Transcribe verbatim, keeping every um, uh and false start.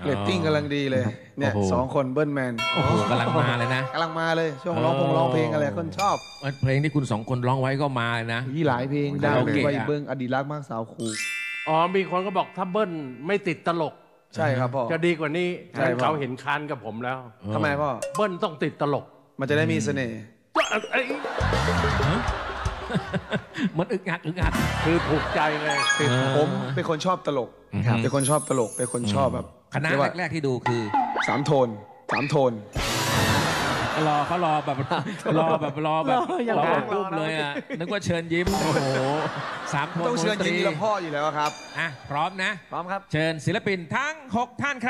เรตติ้งกำลังดีเลยเนี่ยสองคนเบิ้ลแมนโอ้โหกำลังมาเลยนะกำลังมาเลยช่วงร้องพงร้องเพลงอะไรคนชอบเพลงที่คุณสองคนร้องไว้ก็มาเลยนะมีหลายเพลงดาวโอเคมีไวเบิ้งอดีตรักมากสาวครูอ๋อมีคนก็บอกถ้าเบิ้ลไม่ติดตลกใช่ครับพ่อจะดีกว่านี้ใช่งั้นพ่อเขาเห็นคานกับผมแล้วทำไมพ่อเบิ้ลต้องติดตลกมันจะได้มีเสน่ห์เอ้ยมันอึกอักอึกอักคือถูกใจไงคือเออผมเป็นคนชอบตลกครับเป็นคนชอบตลกเป็นคนชอบแบบคณะเรียกว่าแรกๆที่ดูคือสามโทนสามโทนรอเขารอแบบรอแบบรอแบบรออย่างรอนั้นปุ๊บเลยอ่ะนึกว่าเชิญยิ้มโอ้โหสามคนต้องเชิญวงดนตยิรีงละพ่ออยู่แล้วครับอ่ะพร้อมนะพร้อมครับเชิญศิลปินทั้งหกท่านครับ